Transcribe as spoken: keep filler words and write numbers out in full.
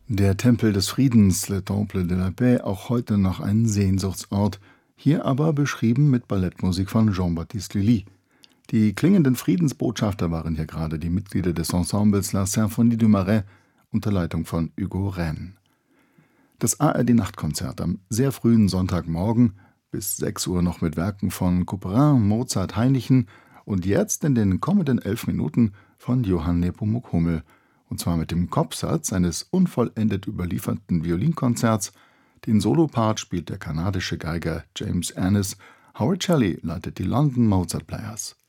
Der Tempel des Friedens, Le Temple de la Paix, auch heute noch ein Sehnsuchtsort, hier aber beschrieben mit Ballettmusik von Jean-Baptiste Lully. Die klingenden Friedensbotschafter waren hier gerade die Mitglieder des Ensembles La Symphonie du Marais unter Leitung von Hugo Rennes. Das A R D-Nachtkonzert am sehr frühen Sonntagmorgen, bis sechs Uhr noch mit Werken von Couperin, Mozart, Hainichen und jetzt in den kommenden elf Minuten von Johann Nepomuk Hummel, und zwar mit dem Kopfsatz eines unvollendet überlieferten Violinkonzerts. Den Solopart spielt der kanadische Geiger James Annis, Howard Shelley leitet die London Mozart Players.